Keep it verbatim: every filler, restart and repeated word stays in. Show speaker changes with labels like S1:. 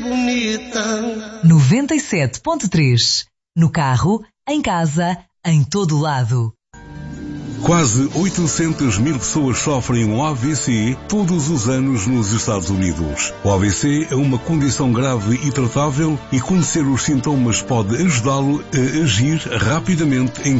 S1: bonita.
S2: noventa e sete ponto três. No carro, em casa, em todo lado.
S3: Quase oitocentas mil pessoas sofrem um A V C todos os anos nos Estados Unidos. O A V C é uma condição grave e tratável e conhecer os sintomas pode ajudá-lo a agir rapidamente em